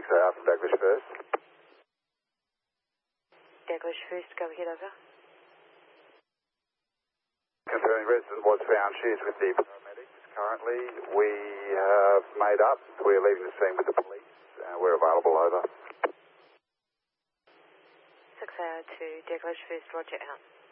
6AR from Douglas First. Douglas First, go ahead, over. Confirming resident was found. She is with the paramedics currently. We have made up. We're leaving the scene with the police. We're available, over. 6AR to Douglas First, roger out.